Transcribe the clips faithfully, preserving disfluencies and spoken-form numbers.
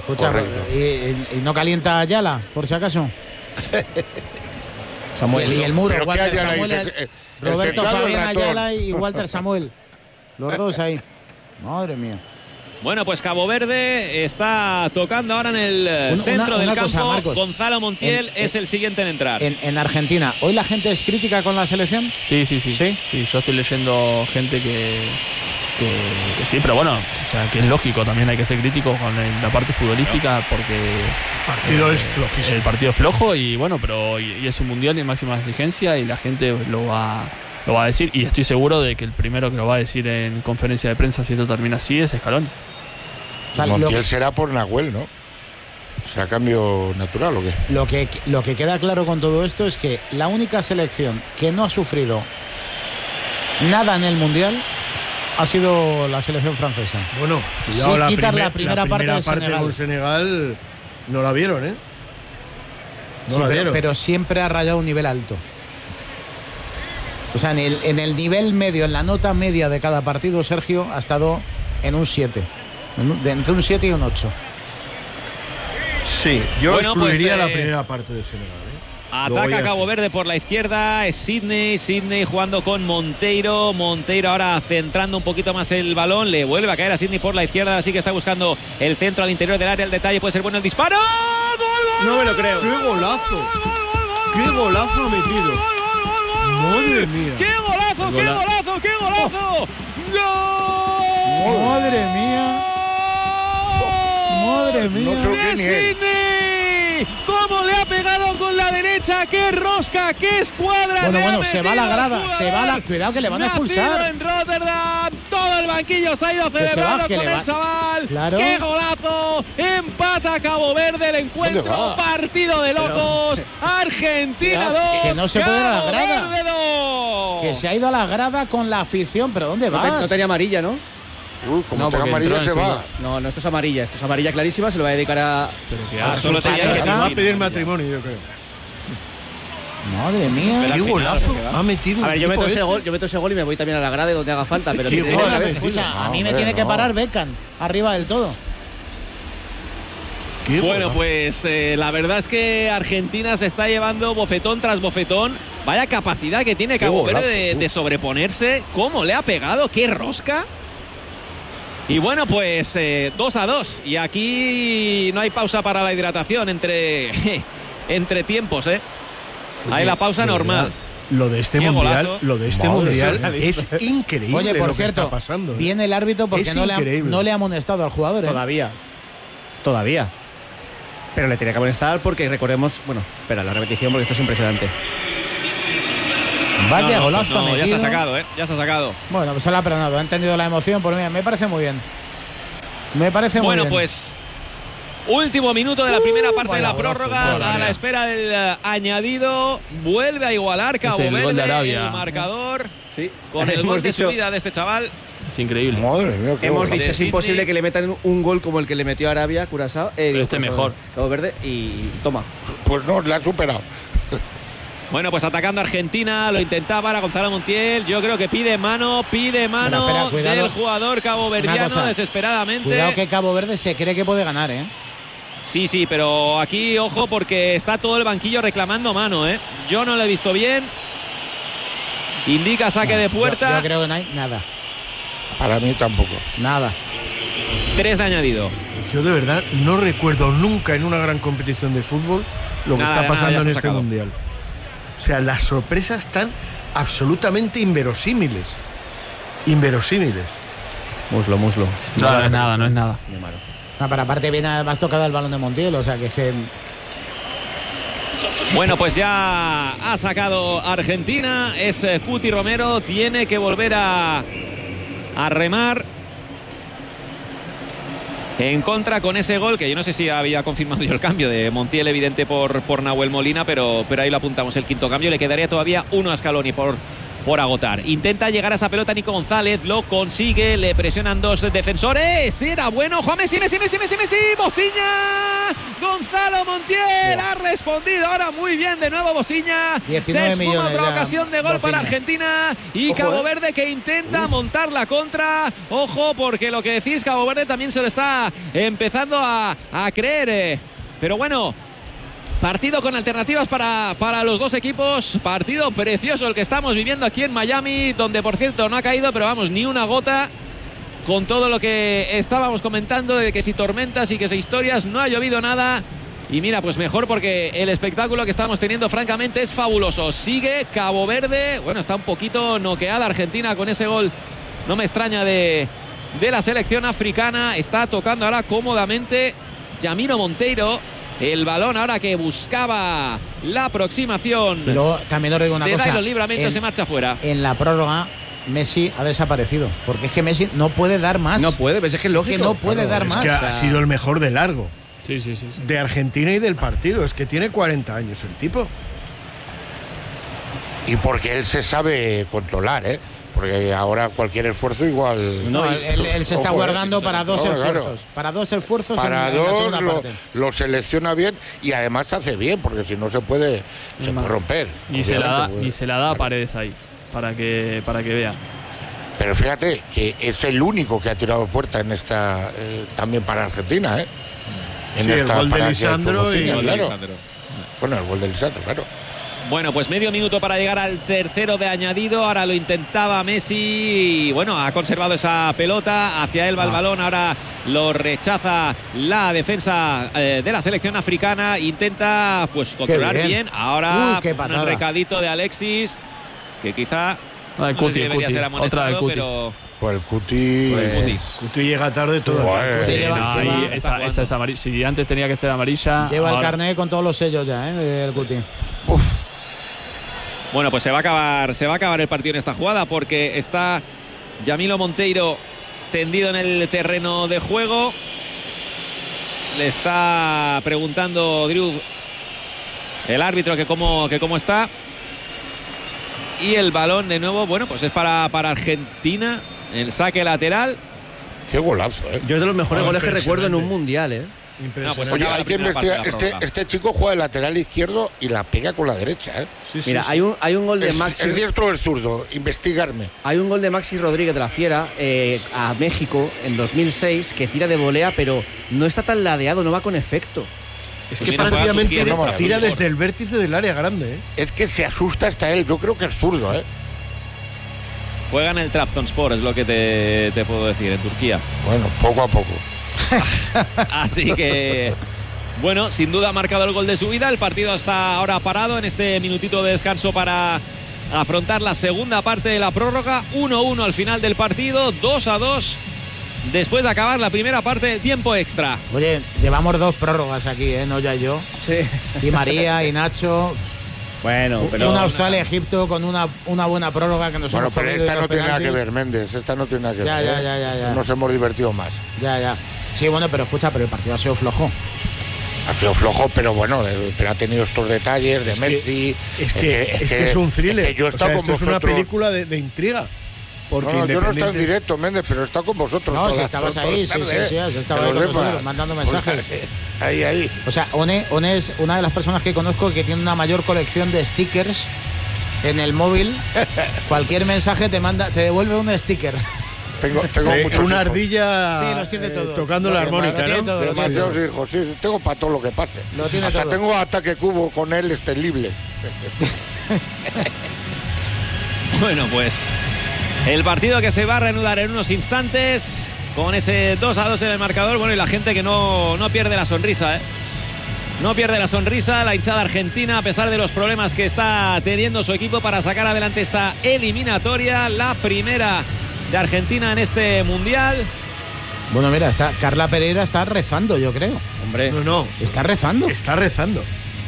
Escucha, ¿y, y no calienta Ayala, por si acaso? Samuel y el muro, Walter Samuel, el, el, Roberto el Fabián Ayala y Walter Samuel. Los dos ahí. Madre mía. Bueno, pues Cabo Verde está tocando ahora en el una, centro una, del una campo. Cosa, Marcos, Gonzalo Montiel en, es el siguiente en entrar. En, en Argentina, ¿hoy la gente es crítica con la selección? Sí, sí, sí. Sí, sí, yo estoy leyendo gente que, que, que sí, pero bueno, o sea, que es lógico, también hay que ser crítico con la parte futbolística porque el partido eh, es flojísimo. El partido es flojo y bueno, pero y, y es un mundial de máxima exigencia y la gente lo va lo va a decir y estoy seguro de que el primero que lo va a decir en conferencia de prensa si esto termina así es Scaloni. O sea, Montiel lo, será por Nahuel, ¿no? ¿Será cambio natural o qué? Lo que lo que queda claro con todo esto es que la única selección que no ha sufrido nada en el mundial ha sido la selección francesa. Bueno, si sí, la, quitar primer, la primera, la primera parte, parte de Senegal. Con Senegal no la vieron, ¿eh? No sí, la vieron. Pero, pero siempre ha rayado un nivel alto. O sea, en el, en el nivel medio, en la nota media de cada partido, Sergio ha estado en un siete. De entre un siete y un ocho. Sí, yo bueno, excluiría pues, eh, la primera parte de Senegal. ¿eh? Ataca Cabo Verde por la izquierda, es Sidney, Sidney jugando con Monteiro, Monteiro ahora centrando un poquito más el balón, le vuelve a caer a Sidney por la izquierda, así que está buscando el centro al interior del área, el detalle puede ser bueno el disparo. ¡Gol, gol, no me lo creo. ¡Qué golazo! Gol, gol, gol, gol, ¡Qué golazo ha metido! ¡Madre mía! ¡Qué golazo, qué golazo, qué golazo! ¡Gol! ¡Madre mía! ¡Madre mía! No ¡Sidney! ¿Cómo le ha pegado con la derecha? ¡Qué rosca! ¡Qué escuadra! Bueno, bueno, se va la grada, se va la... Cuidado que le van a expulsar. en Rotterdam, todo el banquillo se ha ido celebrando con el chaval. Claro. ¡Qué golazo! Empata Cabo Verde el encuentro. Partido de locos. Pero... Argentina dos. Que no se puede ir a la grada. Verde dos. Que se ha ido a la grada con la afición. ¿Pero dónde vas? No, no tenía amarilla, ¿no? Uy, como no, tenga amarilla se va. No, no, esto es amarilla, esto es amarilla clarísima, se lo va a dedicar a. Pero que a solo tenía que va a pedir matrimonio, yo creo. Madre mía, qué golazo ha metido. A ver, yo meto ese gol, yo meto ese gol y me voy también a la grada donde haga falta, pero qué gol, a, escucha, a mí me tiene que parar Beckham arriba del todo. Bueno, pues eh, la verdad es que Argentina se está llevando bofetón tras bofetón. Vaya capacidad que tiene Cabo Verde de, de sobreponerse. ¿Cómo le ha pegado? ¡Qué rosca! Y bueno, pues eh, dos a dos. Y aquí no hay pausa para la hidratación entre, entre tiempos, ¿eh? Oye, hay la pausa normal. Lo de este mundial, golazo. lo de este Madre mundial es increíble. Oye, por lo cierto, que está pasando, ¿eh? Viene el árbitro porque no le, ha, no le ha amonestado al jugador, ¿eh? Todavía. Todavía. Pero le tenía que amonestar porque recordemos, bueno, espera, la repetición porque esto es impresionante. Vaya no, no, golazo no, metido. Ya se ha sacado, ¿eh? Ya se ha sacado. Bueno, pues se lo ha perdonado. Ha entendido la emoción. Por mí, me parece muy bien. Me parece bueno, muy bien. Bueno, pues último minuto de la primera parte uh, de la golazo, prórroga. Golazo, a la espera del uh, añadido. Vuelve a igualar Cabo el Verde gol de Arabia. El marcador. Sí. Con el gol de su vida de este chaval. Es increíble. Madre mía, qué Hemos golazo. dicho, es imposible que le metan un gol como el que le metió a Arabia, Curazao. Eh, Pero este Curazao, mejor. Cabo Verde y toma. Pues no, le ha superado. Bueno, pues atacando a Argentina, lo intentaba ahora Gonzalo Montiel. Yo creo que pide mano, pide mano bueno, espera, cuidado, del jugador caboverdiano desesperadamente. Cuidado que Cabo Verde se cree que puede ganar, ¿eh? Sí, sí, pero aquí, ojo, porque está todo el banquillo reclamando mano, ¿eh? Yo no lo he visto bien. Indica saque no, de puerta. Yo, yo creo que no hay nada. Para mí tampoco. Nada. Tres de añadido. Yo de verdad no recuerdo nunca en una gran competición de fútbol lo que nada, está pasando nada, en este sacado. mundial. O sea, las sorpresas están absolutamente inverosímiles. Inverosímiles. Muslo, muslo. No, no es nada, no es nada. No, pero aparte viene más tocado el balón de Montiel, o sea que es que... Bueno, pues ya ha sacado Argentina. Es eh, Cuti Romero. Tiene que volver a, a remar en contra con ese gol, que yo no sé si había confirmado yo el cambio de Montiel, evidente por, por Nahuel Molina, pero, pero ahí lo apuntamos, el quinto cambio. Le quedaría todavía uno a Scaloni por, por agotar. Intenta llegar a esa pelota Nico González, lo consigue, le presionan dos defensores. Era bueno, Juan Messi, Messi, Messi, Messi, Messi, Bociña. Gonzalo Montiel ha respondido ahora muy bien de nuevo Bosiña. diecinueve Se esfuma millones otra ya, ocasión de gol Bociña. para Argentina y Ojo, Cabo eh. Verde que intenta Uf. montar la contra. Ojo, porque lo que decís, Cabo Verde también se lo está empezando a, a creer. Eh. Pero bueno, partido con alternativas para, para los dos equipos. Partido precioso el que estamos viviendo aquí en Miami, donde por cierto no ha caído, pero vamos, ni una gota. Con todo lo que estábamos comentando de que si tormentas y que si historias, no ha llovido nada. Y mira, pues mejor porque el espectáculo que estamos teniendo francamente es fabuloso. Sigue Cabo Verde, bueno, está un poquito noqueada Argentina con ese gol. No me extraña de, de la selección africana. Está tocando ahora cómodamente Yamiro Monteiro. El balón ahora que buscaba la aproximación. Y luego también os digo una de cosa. Dairo Livramento en, se marcha fuera. En la prórroga Messi ha desaparecido, porque es que Messi no puede dar más. No puede, pues es que es lógico. Que no puede Claro, dar es más. que O ha sea, sido el mejor de largo. Sí, sí, sí, sí. De Argentina y del partido. Es que tiene cuarenta años el tipo. Y porque él se sabe controlar, ¿eh? Porque ahora cualquier esfuerzo igual. No, él, él- él se está Ojo, guardando eh. para dos No, esfuerzos. claro. Para dos esfuerzos Para en, en la dos segunda lo, parte. lo selecciona bien y además hace bien, porque si no se puede, se más. puede romper. Ni se la da, obviamente, ni pues. se la da a Paredes ahí, para que, para que vea. Pero fíjate que es el único que ha tirado puerta en esta, eh, también para Argentina, ¿eh? En Sí, el gol de parada que ha hecho Lisandro Bociña, y- claro. Bueno, el gol de Lisandro, claro. Bueno, pues medio minuto para llegar al tercero de añadido. Ahora lo intentaba Messi y bueno, ha conservado esa pelota. Hacia él va el balón. Ahora lo rechaza la defensa eh, de la selección africana. Intenta pues controlar bien. bien. Ahora Uy, qué un patada. recadito de Alexis, que quizá Ah, el no sé Cuti, si el debería Cuti. ser Otra amonestado, del Cuti. pero Pues el Cuti. Pues el Cuti. Cuti llega tarde todo. Joder. Sí, Sí, lleva- no, lleva- ahí esa, esa es amarilla. Si antes tenía que ser amarilla. Lleva el ahora- carnet con todos los sellos ya, ¿eh? El Cuti. bueno, pues se va a acabar, se va a acabar el partido en esta jugada porque está Yamilo Monteiro tendido en el terreno de juego. Le está preguntando Drew, el árbitro, que cómo, que cómo está. Y el balón de nuevo, bueno, pues es para, para Argentina. El saque lateral. Qué golazo, ¿eh? Yo es de los mejores Oh, goles que recuerdo en un impresionante. mundial, ¿eh? Impresionante. pues Oye, acaba hay la que primera parte de investigar. la Este, prórroga. este chico juega de lateral izquierdo y la pega con la derecha, ¿eh? Sí, sí, Mira, sí. hay un, hay un gol de Es, Maxi. ¿el diestro o el zurdo? Investigarme. Hay un gol de Maxi Rodríguez de la Fiera eh, a México en dos mil seis que tira de volea, pero no está tan ladeado, no va con efecto. Es Pues que viene a jugar prácticamente sus pies, tira ¿no? desde el vértice del área grande, ¿eh? Es que se asusta hasta él. Yo creo que es zurdo, ¿eh? Juega en el Trabzonspor, es lo que te, te puedo decir, en Turquía. Bueno, poco a poco. Así que, bueno, sin duda ha marcado el gol de su vida. El partido está ahora parado en este minutito de descanso para afrontar la segunda parte de la prórroga. uno uno al final del partido, dos a dos después de acabar la primera parte del tiempo extra. Oye, llevamos dos prórrogas aquí, ¿eh? No ya yo. Sí. Y María y Nacho. Bueno, pero. Una Australia-Egipto con una, una buena prórroga que nos Bueno, hemos pero comido esta dos no tiene nada que penaltis. ver, Méndez. Esta no tiene nada que Ya, ver. ya, ¿eh? ya, ya, Esto ya. Nos hemos divertido más. Ya, ya. Sí, bueno, pero escucha, pero el partido ha sido flojo. Ha sido flojo, pero bueno, eh, pero ha tenido estos detalles de Es que- Messi. Es que es, que es un thriller. es que yo he O estado sea, con esto es una vosotros. película de, de intriga. Porque No, no, yo no he estado en independiente- directo, Méndez, pero he estado con vosotros. No, todas si las- estabas todas ahí, las sí, sí, tardes, sí, has ¿eh? estado Que ahí lo con sepas. nosotros, mandando O sea, mensajes. ahí, ahí. O sea, One, One es una de las personas que conozco que tiene una mayor colección de stickers en el móvil. Cualquier mensaje te manda, te devuelve un sticker. Tengo, tengo Eh, muchos una hijos. ardilla Sí, los tiene eh, todos. tocando Lo la tiene- armónica, lo tiene ¿no? todo, lo tiene Demasiados todo. hijos, sí. Tengo para todo lo que pase. Lo tiene Hasta todo. tengo ataque cubo con él extendible. Bueno, pues el partido que se va a reanudar en unos instantes con ese dos a dos en el marcador. Bueno, y la gente que no, no pierde la sonrisa, ¿eh? No pierde la sonrisa la hinchada argentina a pesar de los problemas que está teniendo su equipo para sacar adelante esta eliminatoria, la primera de Argentina en este mundial. Bueno, mira, está Carla Pereira está rezando, yo creo. Hombre. No, no. Está rezando. Está rezando.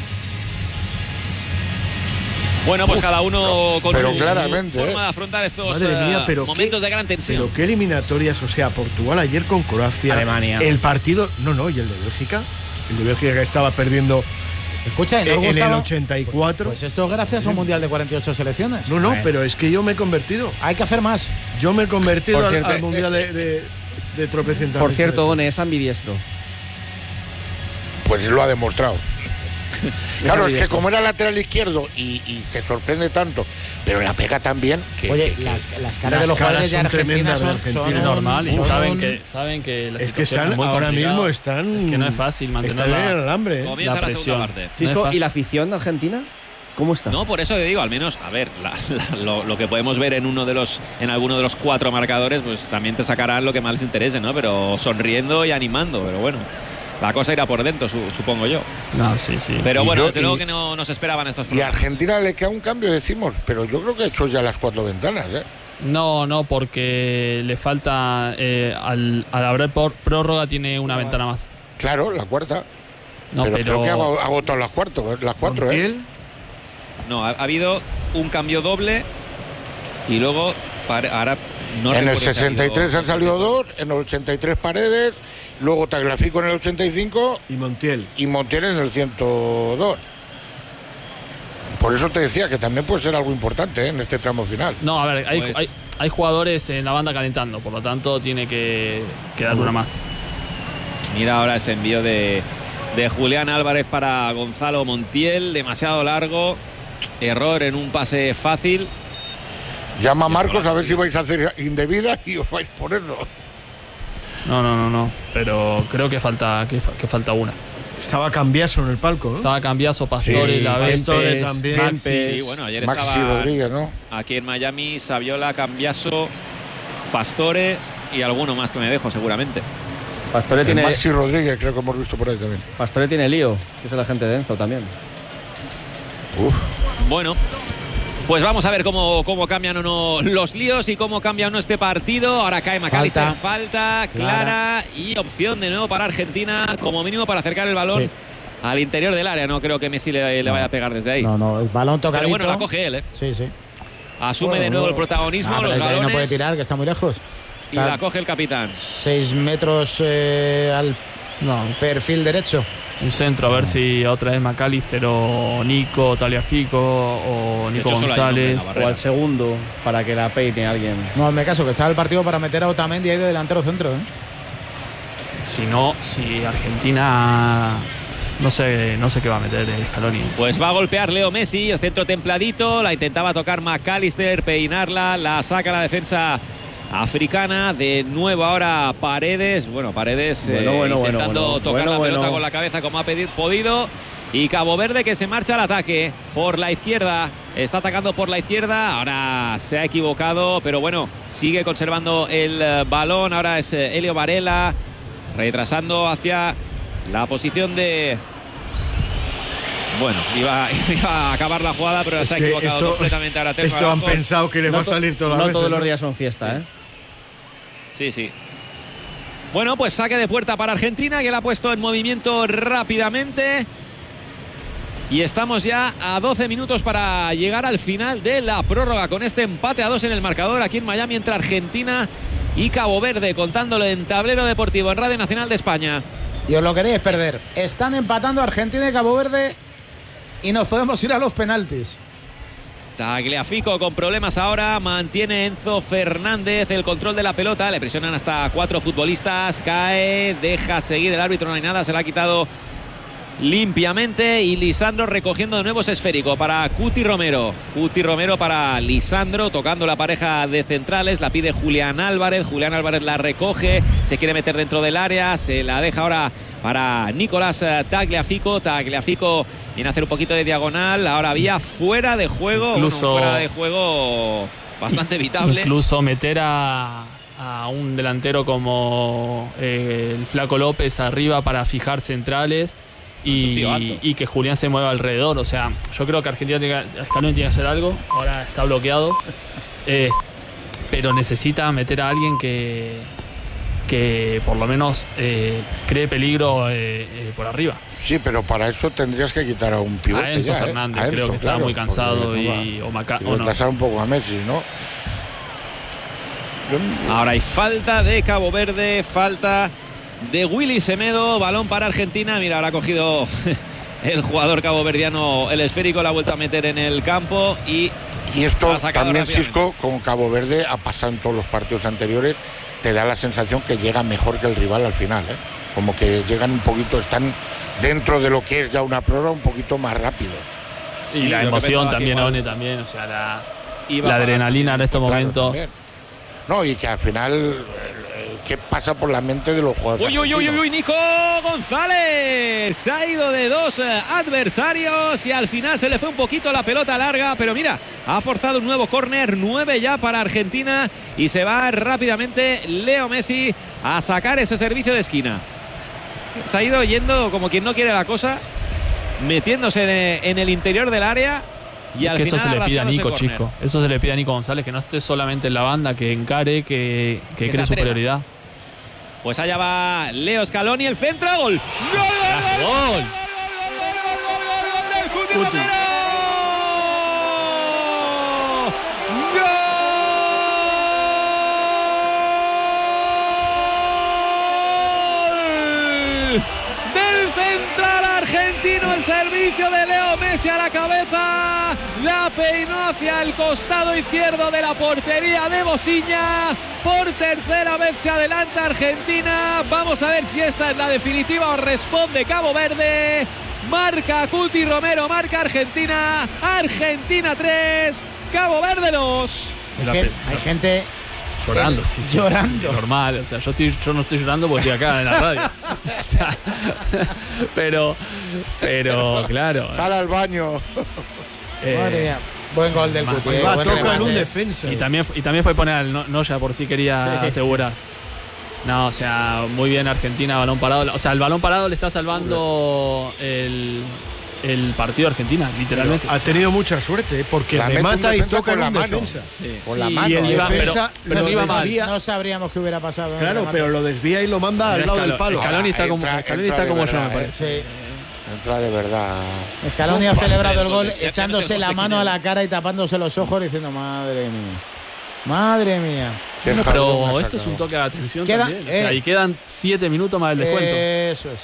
Bueno, pues cada uno con pero su, claramente, su ¿eh? forma de afrontar estos Madre mía, eh, pero momentos qué- de gran tensión. Pero qué eliminatorias, o sea, Portugal ayer con Croacia. Alemania. El partido. No, no, y el de Bélgica. El de Bélgica que estaba perdiendo Escucha, ¿y no en, os en el gustaba? ochenta y cuatro. Pues esto es gracias a un mundial de cuarenta y ocho selecciones. no, no, Bueno. pero es que yo me he convertido. Hay que hacer más. Yo me he convertido Por al, cierto, al mundial de, de, de tropecientas Por veces. cierto, One es ambidiestro. pues lo ha demostrado. Claro, es que como era lateral izquierdo y, y se sorprende tanto, pero la pega tan bien que... Oye, que, las, las caras las de los caras jugadores de son Argentina tremendas de son, Argentina. son Es normal y son- saben que, saben que la Es que situación están, es muy ahora complicada. mismo están. Es que no es fácil mantener Están en el la, alambre. ¿eh? Comienza la la, segunda presión. parte. Chisco, fácil. ¿y la afición de Argentina? ¿Cómo está? No, por eso te digo, al menos, a ver, la- la- lo, lo que podemos ver en uno de los, en alguno de los cuatro marcadores, pues también te sacarán lo que más les interese, ¿no? Pero sonriendo y animando, pero bueno, la cosa irá por dentro, su- supongo yo. No, sí, sí. Pero Y bueno, yo- desde luego y- que no nos esperaban estos y a problemas. Argentina le queda un cambio, decimos, pero yo creo que ha hecho ya las cuatro ventanas, ¿eh? No, no, porque le falta. Eh, al, al haber por, prórroga tiene una Una ventana más. más. Claro, la cuarta. No, pero, pero. creo que ha ago- ha agotado las, cuarto, las cuatro, ¿eh? Montiel, No, ha, ha habido un cambio doble y luego pare- ahora no En el recuerdo si ha sesenta y tres habido- han salido dos, en el ochenta y tres Paredes, luego Tagliafico en el ochenta y cinco y Montiel. y Montiel en el ciento dos. Por eso te decía que también puede ser algo importante, ¿eh? En este tramo final. No, a ver, hay, Pues- hay, hay jugadores en la banda calentando, por lo tanto tiene que, que dar una más. Mira ahora ese envío de, de Julián Álvarez para Gonzalo Montiel, demasiado largo, error en un pase fácil. Llama a Marcos a ver si vais a hacer indebida y os vais por eso. No, no, no, no. Pero creo que falta, que, fa- que falta una. Estaba Cambiaso en el palco, ¿no? Estaba Cambiaso, Pastore, Sí, la Pastore vez. también. Maxi. Sí, bueno, ayer Maxi estaba Rodríguez, ¿no? aquí en Miami, Saviola, Cambiaso, Pastore y alguno más que me dejo seguramente. Pastore El tiene, Maxi Rodríguez creo que hemos visto por ahí también. Pastore tiene lío, que es el agente de Enzo también. Uf. Bueno, pues vamos a ver cómo, cómo cambian o no los líos y cómo cambia o no este partido. Ahora cae McAllister, falta, Falta. clara, y opción de nuevo para Argentina, como mínimo para acercar el balón Sí. al interior del área. No creo que Messi le, le No. vaya a pegar desde ahí. No, no, el balón Pero tocadito. bueno, la coge él, ¿eh? Sí, sí. Asume Bueno, de nuevo no. el protagonismo, Ah, pero los desde ahí galones, no puede tirar, que está muy lejos. y Está la coge el capitán. seis metros eh, al No, perfil derecho. un centro, a ver si otra vez McAllister o Nico, Tagliafico o De Nico hecho, solo hay un hombre en la González. barrera. O al segundo, para que la peine alguien. No, hazme caso, que está el partido para meter a Otamendi ahí de delantero centro. ¿eh? Si no, si Argentina. No sé, no sé qué va a meter Scaloni. Pues va a golpear Leo Messi, el centro templadito, la intentaba tocar McAllister, peinarla, la saca la defensa africana, de nuevo ahora Paredes, bueno, Paredes eh, Bueno, bueno, bueno, intentando bueno. tocar Bueno, la pelota bueno. con la cabeza como ha pedi- podido, y Cabo Verde que se marcha al ataque por la izquierda, está atacando por la izquierda, ahora se ha equivocado, pero bueno, sigue conservando el eh, balón, ahora es eh, Elio Varela, retrasando hacia la posición de... Bueno, iba, iba a acabar la jugada, pero Es se ha que equivocado esto, completamente. Ahora Telmo esto han Araujo. pensado que le va a to- salir toda la no vez. todos los días son fiesta, ¿eh? Sí, sí. Bueno, pues saque de puerta para Argentina, que la ha puesto en movimiento rápidamente. Y estamos ya a doce minutos para llegar al final de la prórroga, con este empate a dos en el marcador aquí en Miami entre Argentina y Cabo Verde, contándolo en Tablero Deportivo en Radio Nacional de España. Y os lo queréis perder. Están empatando Argentina y Cabo Verde y nos podemos ir a los penaltis. Tagliafico con problemas ahora, mantiene Enzo Fernández el control de la pelota, le presionan hasta cuatro futbolistas, cae, deja seguir el árbitro, no hay nada, se la ha quitado limpiamente, y Lisandro recogiendo de nuevo ese esférico para Cuti Romero. Cuti Romero para Lisandro, tocando la pareja de centrales, la pide Julián Álvarez, Julián Álvarez la recoge, se quiere meter dentro del área, se la deja ahora para Nicolás Tagliafico, Tagliafico viene a hacer un poquito de diagonal, ahora había fuera de juego, Incluso- bueno, fuera de juego bastante evitable. Incluso meter a, a un delantero como eh, el Flaco López arriba para fijar centrales Es un tío y, alto. y que Julián se mueva alrededor. O sea, yo creo que Argentina tiene que, Scaloni tiene que hacer algo. Ahora está bloqueado. Eh, pero necesita meter a alguien que, que por lo menos eh, cree peligro eh, eh, por arriba. Sí, pero para eso tendrías que quitar a un pivote. A Enzo ya, ¿eh? Fernández, A creo Enzo, que estaba claro, muy cansado porque no y, va- o, Maca- y o no. retrasar un poco a Messi, ¿no? Ahora hay falta de Cabo Verde, falta de Willy Semedo, balón para Argentina. Mira, ahora ha cogido el jugador caboverdiano el esférico, la ha vuelto a meter en el campo y Y esto La ha sacado también, rápidamente. Cisco, con Cabo Verde, ha pasado en todos los partidos anteriores, te da la sensación que llega mejor que el rival al final, ¿eh? como que llegan un poquito, están dentro de lo que es ya una prórroga un poquito más rápidos. Sí, y la emoción también, One, también, o sea, la, la adrenalina en estos claro, momentos. También. No, y que al final, ¿qué pasa por la mente de los jugadores? Uy, uy, uy, uy, uy, Nico González se ha ido de dos eh, adversarios y al final se le fue un poquito la pelota larga, pero mira, ha forzado un nuevo córner, nueve ya para Argentina y se va rápidamente Leo Messi a sacar ese servicio de esquina. Se ha ido yendo como quien no quiere la cosa, metiéndose de, en el interior del área. Y al que final eso se le pide a Nico, córner. chico. Eso se le pide a Nico González, que no esté solamente en la banda, que encare, que, que, que cree superioridad. Pues allá va Leo Scaloni, el centro, gol. ¡Gol! ¡Gol! ¡Gol! ¡Gol! ¡Gol! Argentino, el servicio de Leo Messi a la cabeza, la peinó hacia el costado izquierdo de la portería de Bosiña. Por tercera vez se adelanta Argentina. Vamos a ver si esta es la definitiva o responde Cabo Verde. Marca Cuti Romero, marca Argentina. Argentina tres, Cabo Verde dos. Hay, gente, hay gente llorando, sí, sí. Llorando. Normal, o sea, yo, estoy, yo no estoy llorando porque estoy acá en la radio. O sea, pero, pero, claro. Sal al baño. Eh, Madre mía. Buen gol del Cuti. Va, buen toca en un defensa. Y también, y también fue poner al no, Noya por si quería asegurar. No, o sea, muy bien Argentina, balón parado. O sea, el balón parado le está salvando el, el partido a Argentina, literalmente. Pero ha tenido mucha suerte, porque la le mata y toca con en la defensa. Sí. Con Sí, la mano. Y el iba, defensa pero, pero lo iba mal. desvía. No sabríamos qué hubiera pasado. Claro, pero lo desvía y lo manda al lado del palo. Scaloni está como, Entra- Scaloni entra está de como yo, verdad, me parece. eh. Entra de verdad. Scaloni ha celebrado el gol entonces, ya echándose no sé la por qué mano a quién la cara y tapándose los ojos diciendo, madre mía, madre mía. Qué No, jalón pero ha esto es sacado. un toque de atención Queda- también. O sea, eh. y quedan siete minutos más del descuento. Eso es.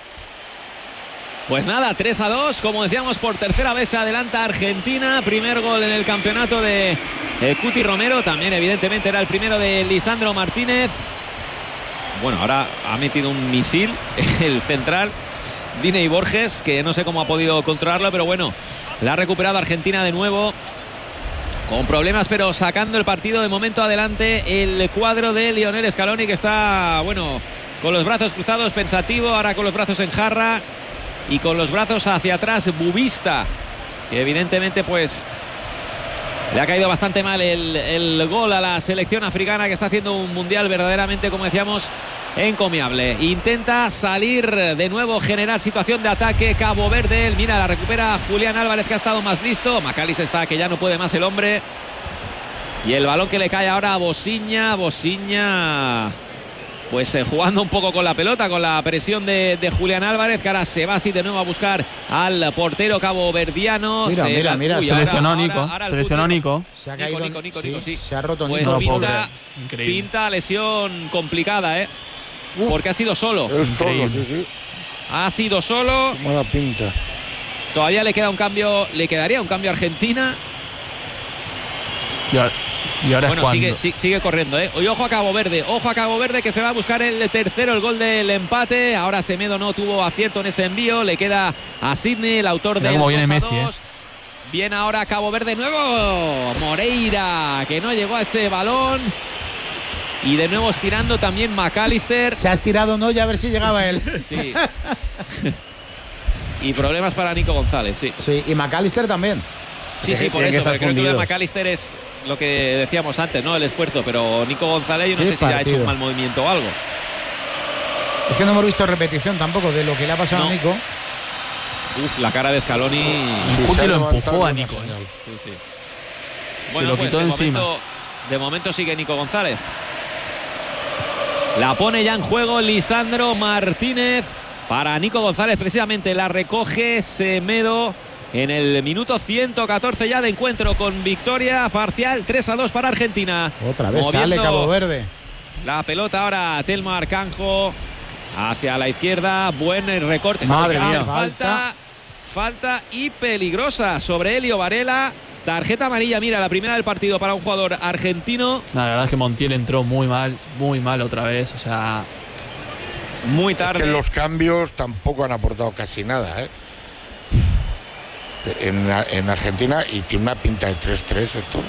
Pues nada, tres a dos, como decíamos, por tercera vez se adelanta Argentina. Primer gol en el campeonato de eh, Cuti Romero. También, evidentemente, era el primero de Lisandro Martínez. Bueno, ahora ha metido un misil el central, Diney Borges, que no sé cómo ha podido controlarlo, pero bueno, la ha recuperado Argentina de nuevo. Con problemas, pero sacando el partido de momento adelante el cuadro de Lionel Scaloni, que está, bueno, con los brazos cruzados, pensativo, ahora con los brazos en jarra y con los brazos hacia atrás, Bubista, que evidentemente pues le ha caído bastante mal el, el gol a la selección africana, que está haciendo un mundial verdaderamente, como decíamos, encomiable. Intenta salir de nuevo, generar situación de ataque Cabo Verde. Mira, la recupera Julián Álvarez, que ha estado más listo. McAllister está que ya no puede más el hombre. Y el balón que le cae ahora a Bosiña. Bosiña pues eh, jugando un poco con la pelota, con la presión de, de Julián Álvarez, que ahora se va así de nuevo a buscar al portero caboverdiano. Mira, se mira, la, mira, uy, se ahora, lesionó ahora, Nico. ahora Se el lesionó Cuti. Nico. Se ha Nico, caído. Nico, Nico, sí, Nico, sí. Se ha roto Pues Nico. No lo puedo pinta, creer. Increíble. pinta lesión complicada, ¿eh? Porque ha sido solo. Él solo, Increíble. sí, sí. Ha sido solo. Mala pinta. Todavía le queda un cambio, le quedaría un cambio a Argentina. Y ahora, y ahora Bueno, es cuando. sigue, sí- sigue corriendo, ¿eh? Y ojo a Cabo Verde, ojo a Cabo Verde, que se va a buscar el tercero, el gol del empate. Ahora Semedo no tuvo acierto en ese envío, le queda a Sidney, el autor Mira del cómo viene dos a Messi, dos. Viene ahora Cabo Verde nuevo. Moreira, que no llegó a ese balón. Y de nuevo estirando también McAllister. Se ha estirado no, ya a ver si llegaba él. Sí. Y problemas para Nico González, sí. Sí, y McAllister también. Sí, sí, por Tienen que eso, estar porque creo que lo de fundidos. McAllister es lo que decíamos antes, ¿no? El esfuerzo, pero Nico González yo no Qué sé si ha hecho partido. un mal movimiento o algo. Es que no hemos visto repetición tampoco de lo que le ha pasado No. a Nico. Uf, la cara de Scaloni. Sí, Cuti se ha lo levantado empujó a una Nico, señal. Sí, sí. Se lo quitó de encima. Momento, de momento sigue Nico González. La pone ya en juego Lisandro Martínez. Para Nico González, precisamente la recoge Semedo en el minuto ciento catorce ya de encuentro, con victoria parcial tres a dos para Argentina. Otra vez Moviendo sale Cabo Verde. la pelota ahora Telmo Arcanjo hacia la izquierda. Buen recorte. Madre Ah, mía. Falta, falta y peligrosa sobre Elio Varela. Tarjeta amarilla, mira, la primera del partido para un jugador argentino. No, la verdad es que Montiel entró muy mal, muy mal otra vez. O sea, muy tarde. Es que los cambios tampoco han aportado casi nada, ¿eh? En, en Argentina, y tiene una pinta de tres tres esto.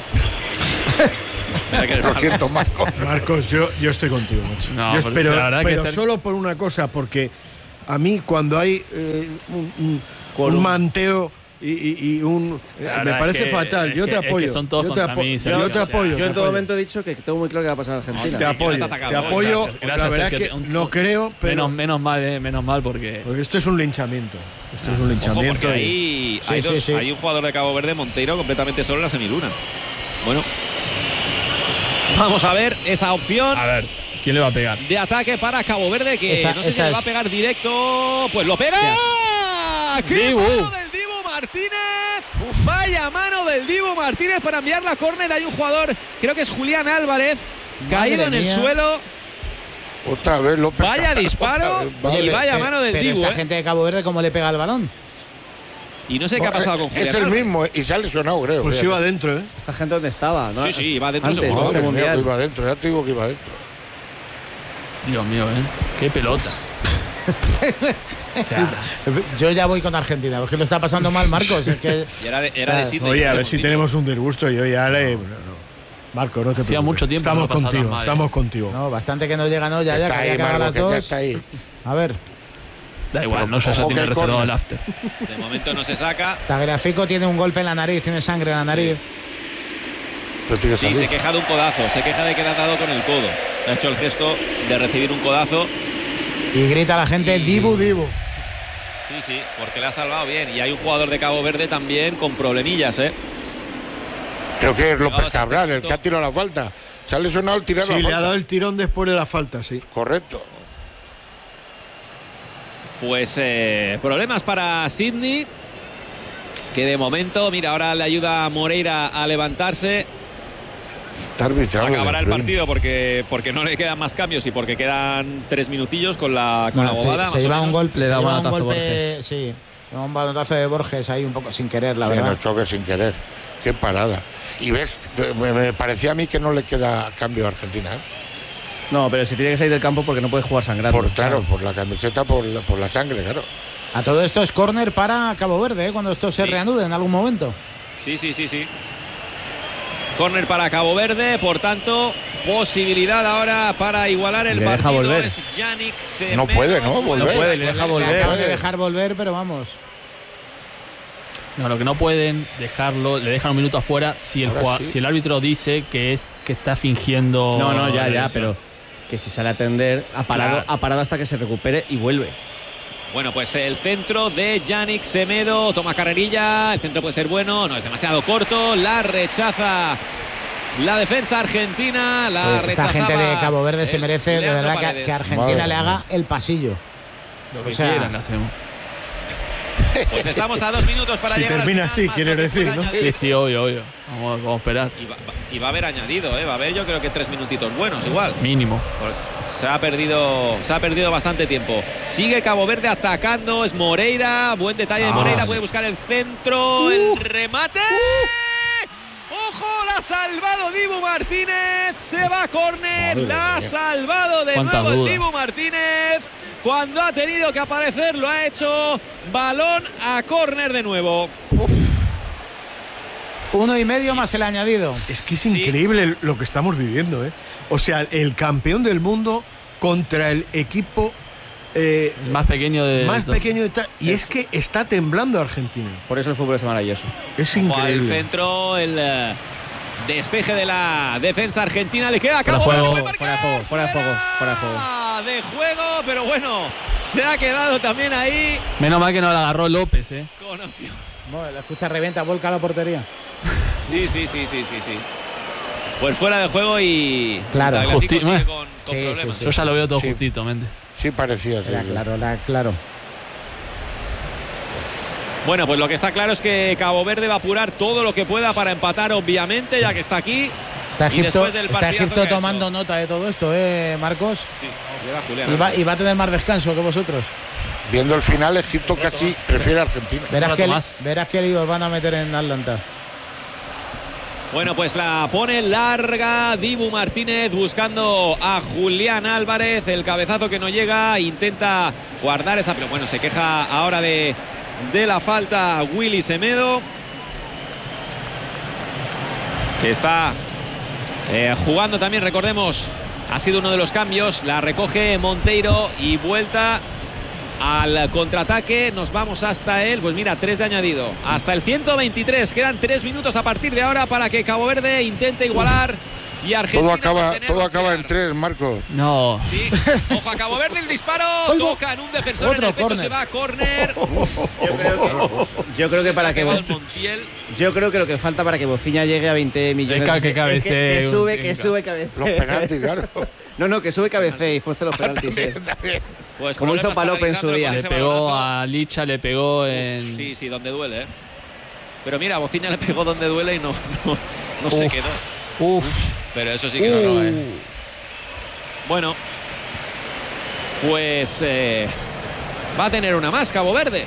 Lo siento, Marcos. Marcos, yo, yo estoy contigo, macho. No, Yo pero espero, la verdad que pero ser- solo por una cosa, porque a mí cuando hay eh, un, un- Con un un- manteo y, y- y un... La me verdad parece es que- fatal, es yo que- te es que apoyo. son todos yo te, contra apo- mí, yo Sergio, te o sea, apoyo. Yo te en todo apoyo. momento he dicho que tengo muy claro que va a pasar a Argentina. Te apoyo, está atacando, te apoyo. gracias, la gracias, verdad Sergio, es que un- no creo, pero Menos, menos mal, eh, menos mal porque. porque esto es un linchamiento. Esto es un Ojo, linchamiento. porque y- ahí Sí, hay, sí, dos- sí. hay un jugador de Cabo Verde, Monteiro, completamente solo en la semiluna. Bueno, vamos a ver esa opción A ver, ¿quién le va a pegar? de ataque para Cabo Verde, que Esa- no sé si esa le va a es. pegar directo. Pues lo pega. ¡Qué Dibu! mano del Dibu Martínez! Vaya mano del Dibu Martínez para enviar la córner. Hay un jugador, creo que es Julián Álvarez, Madre caído en el mía. suelo. Otra vez López. Vaya Otra disparo. vez, Y vale. vaya pero- mano del pero Dibu, esta ¿eh? gente de Cabo Verde, ¿cómo le pega el balón? Y no sé qué ha pasado con Julián Es el Álvarez. mismo, y se ha lesionado, creo. Pues fíjate. iba adentro, ¿eh? ¿Esta gente dónde estaba? ¿no? Sí, sí, iba adentro Antes de seguro. este Madre mía, mundial. que iba adentro, ya te digo que iba adentro. Dios mío, ¿eh? Qué pelota. O sea, Yo ya voy con Argentina, porque lo está pasando mal Marcos. Es que Y era de, era de Sydney, Oye, a como ver si hemos tenemos un disgusto. Yo ya le. no, no. Marco, no te Hacía preocupes. mucho tiempo Estamos que no pasaba contigo, mal, estamos eh. contigo. no, bastante que no llega, no, ya, ya, Está que ahí, había cagado Marcos, las que ya dos. está ahí. A ver, da igual, Pero no sé, ya ojo tiene que hay reservado córner. el after. dicho. De momento no se saca. Tagliafico tiene un golpe en la nariz, tiene sangre en la nariz. Pero tiene que Sí, salir. se queja de un codazo, se queja de que le han dado con el codo. Ha hecho el gesto de recibir un codazo. Y grita la gente, Dibu, Dibu. Sí, sí, porque le ha salvado bien. Y hay un jugador de Cabo Verde también con problemillas, ¿eh? Creo que es López Vamos a Cabral, el esto. que ha tirado la falta. Se ha lesionado el tirar Sí, la le ha falta. dado el tirón después de la falta, sí. Correcto. Pues eh, problemas para Sydney, que de momento, mira, ahora le ayuda a Moreira a levantarse. Está arbitrando. Acabará el de Bruyne. partido porque, porque no le quedan más cambios y porque quedan tres minutillos con la, con No, la se, bobada. se más o lleva un menos. golpe, Le se da un lleva un balotazo golpe, Borges. sí, se lleva un balotazo de Borges ahí un poco sin querer, la Sí, en verdad. el choque sin querer. Qué parada. Y ves, me, me parecía a mí que no le queda cambio a Argentina, ¿eh? No, pero si tiene que salir del campo porque no puede jugar sangrando. Por, claro, por la camiseta, por la, por la sangre, claro. A todo esto es córner para Cabo Verde, ¿eh? Cuando esto se Sí. reanude en algún momento. Sí, sí, sí, sí. Córner para Cabo Verde, por tanto, posibilidad ahora para igualar el Le deja partido. volver. Es Yannick Semedo. No puede, ¿no? Volver. No puede, le deja Le volver. acaban de dejar volver, pero vamos. No, lo que no pueden dejarlo, le dejan un minuto afuera si el, Ahora jugua- sí. si el árbitro dice que es que está fingiendo. No, no, ya, la ya, lesión. pero que si sale a atender, ha parado, Claro. ha parado hasta que se recupere y vuelve. Bueno, pues el centro de Yannick Semedo, toma carrerilla, el centro puede ser bueno, no es demasiado corto, la rechaza la defensa argentina, la Oye, esta rechazaba gente de Cabo Verde se el merece de Leandro verdad que, Paredes. que Argentina Madre le mía. haga el pasillo. Lo que o sea, quieran le hacemos. Pues estamos a dos minutos para Si llegar al termina final, así, más quieres dos decir, por ¿no? añadir. Sí, sí, obvio, obvio. Vamos, vamos a esperar. Y va, va- y va a haber añadido, ¿eh? Va a haber yo creo que tres minutitos buenos igual. Mínimo. Porque Se ha perdido, se ha perdido bastante tiempo. Sigue Cabo Verde atacando, es Moreira, buen detalle de Ah, Moreira, sí. puede buscar el centro, el remate. ¡Ojo! La ha salvado Dibu Martínez, se va a córner, Madre la ha mía. salvado de Cuánta nuevo el duda. Dibu Martínez. Cuando ha tenido que aparecer lo ha hecho, balón a córner de nuevo. Uno y medio más el añadido. Es que es increíble lo que estamos viviendo, ¿eh? O sea, el campeón del mundo contra el equipo eh, El más pequeño de. más todos. pequeño de tal. Y es que está temblando Argentina. Por eso el fútbol es maravilloso. Es Ojo al increíble. centro, el eh, despeje de la defensa argentina. Le queda a Fuera Cabo de Verde, juego, puede fuera de marcar. juego, fuera de juego, fuera de juego. De juego, pero bueno, se ha quedado también ahí Menos mal que no la agarró López, ¿eh? con opción. Bueno, la escucha revienta, vuelca a la portería. Sí, sí, sí, sí, sí, sí. Pues fuera de juego y Claro, Tagliafico justi- sigue eh. con, con Sí, sí, problemas. sí. Yo ya lo veo todo Sí. justito, mente. Sí, parecía. Sí, Era sí. claro, era claro. Bueno, pues lo que está claro es que Cabo Verde va a apurar todo lo que pueda para empatar, obviamente, ya que está aquí. Está Y Egipto, después del está partidazo Egipto que ha tomando hecho. nota de todo esto, ¿eh, Marcos? Sí, lleva Julián. Y va, y va a tener más descanso que vosotros. Viendo el final, Egipto casi prefiere a Argentina. Verás No, que, Tomás. verás que líos van a meter en Atlanta. Bueno, pues la pone larga Dibu Martínez buscando a Julián Álvarez. El cabezazo que no llega, intenta guardar esa, pero bueno, se queja ahora de, de la falta Willy Semedo, que está eh, jugando también, recordemos, ha sido uno de los cambios. La recoge Monteiro y vuelta al contraataque. Nos vamos hasta él, pues mira, tres de añadido, hasta el ciento veintitrés. Quedan tres minutos a partir de ahora para que Cabo Verde intente igualar. Uf. Y Argentina todo acaba, todo acaba en tres, Marco. No. Sí. Ojo a Cabo Verde, el disparo. Toca en un defensor. Otro en el pecho, corner. Se va a córner. Yo creo que, yo creo que para que yo creo que lo que falta para que Bociña llegue a veinte millones es que, cabece, es que, que sube, que sube, cabece. Los penaltis, claro. No, no, que sube, cabece y fuerce los penaltis. También, también. Pues como hizo Palop en su día. Le pegó a Licha, le pegó en... Sí, sí, donde duele, ¿eh? Pero mira, Bociña le pegó donde duele y no, no, no se quedó. Uf. Pero eso sí que uh. no, no, ¿eh? Bueno, pues eh, va a tener una más Cabo Verde.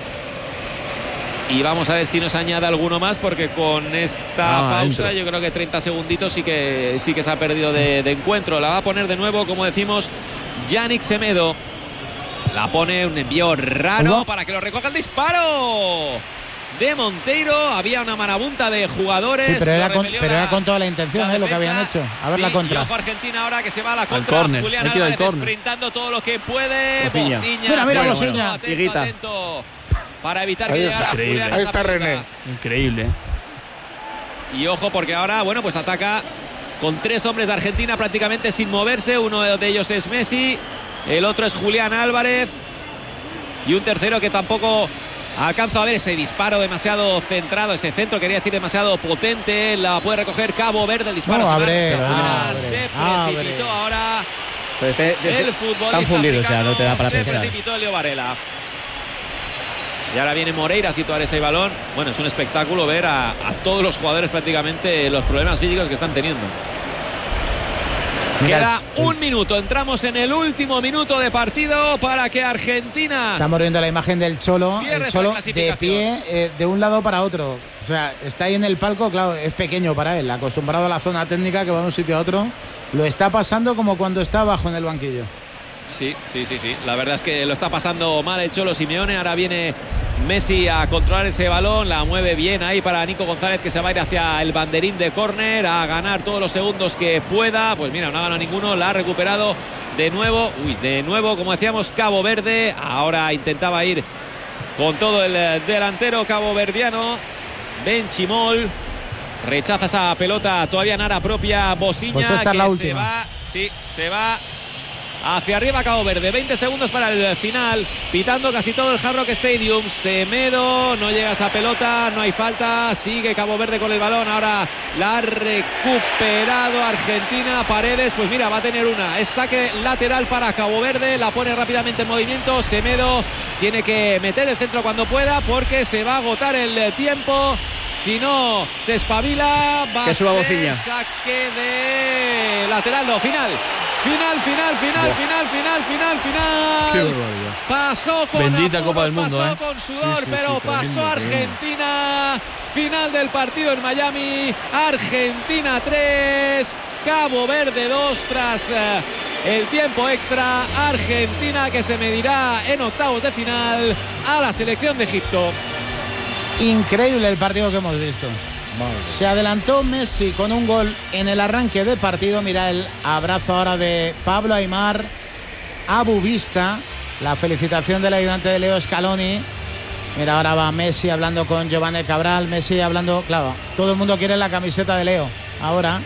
Y vamos a ver si nos añade alguno más, porque con esta ah, pausa entro. yo creo que treinta segunditos sí que, sí que se ha perdido de, de encuentro. La va a poner de nuevo, como decimos, Yannick Semedo. La pone un envío raro ¿No? para que lo recoja el disparo de Monteiro. Había una marabunta de jugadores. Sí, pero era, con, pero era con toda la intención, la eh, lo que habían hecho. A ver sí, la contra. Ojo Argentina ahora que se va a la contra. Corner, Julián Álvarez sprintando todo lo que puede. Bociña. Mira, mira, bueno, Bociña. Atento, atento, para evitar ahí que está, Julián ahí está René. Increíble. Y ojo, porque ahora, bueno, pues ataca con tres hombres de Argentina prácticamente sin moverse. Uno de ellos es Messi, el otro es Julián Álvarez y un tercero que tampoco alcanza a ver ese disparo demasiado centrado, ese centro, quería decir demasiado potente. La puede recoger Cabo Verde, el disparo no, se, abre, marcha, abre, se abre. precipitó ahora Pero este, este, el futbolista están fundidos africano, ya, no te da para se pensar. Se precipitó Leo Varela. Y ahora viene Moreira a situar ese balón. Bueno, es un espectáculo ver a, a todos los jugadores prácticamente los problemas físicos que están teniendo. Mira, queda un minuto, entramos en el último minuto de partido para que Argentina... Estamos viendo la imagen del Cholo, el Cholo de pie eh, de un lado para otro. O sea, está ahí en el palco, claro, es pequeño para él, acostumbrado a la zona técnica que va de un sitio a otro. Lo está pasando como cuando está abajo en el banquillo. Sí, sí, sí, sí. La verdad es que lo está pasando mal el Cholo Simeone. Ahora viene Messi a controlar ese balón. La mueve bien ahí para Nico González, que se va a ir hacia el banderín de córner a ganar todos los segundos que pueda. Pues mira, no ha ganado ninguno. La ha recuperado de nuevo. Uy, de nuevo, como decíamos, Cabo Verde. Ahora intentaba ir con todo el delantero caboverdiano. Benchimol. Rechaza esa pelota todavía en área propia. Bociña, pues esta es la que última. se va. Sí, se va hacia arriba Cabo Verde. veinte segundos para el final, pitando casi todo el Hard Rock Stadium. Semedo, no llega esa pelota, no hay falta, sigue Cabo Verde con el balón. Ahora la ha recuperado Argentina. Paredes, pues mira, va a tener una, es saque lateral para Cabo Verde. La pone rápidamente en movimiento. Semedo tiene que meter el centro cuando pueda, porque se va a agotar el tiempo. Si no se espabila, va que suba a ser Bociña. Saque de lateral, no, final. Final, final, final, wow. final, final, final, final. Qué barbaridad. Pasó con bendita apuros, Copa del Mundo, pasó ¿eh? con sudor, sí, sí, pero sí, pasó tremendo, Argentina. Tremendo. Final del partido en Miami. Argentina tres, Cabo Verde dos tras eh, el tiempo extra. Argentina que se medirá en octavos de final a la selección de Egipto. Increíble el partido que hemos visto. Se adelantó Messi con un gol en el arranque de partido. Mira el abrazo ahora de Pablo Aimar a Bubista. La felicitación del ayudante de Leo Scaloni. Mira, ahora va Messi hablando con Giovanni Cabral. Messi hablando, claro, todo el mundo quiere la camiseta de Leo. Ahora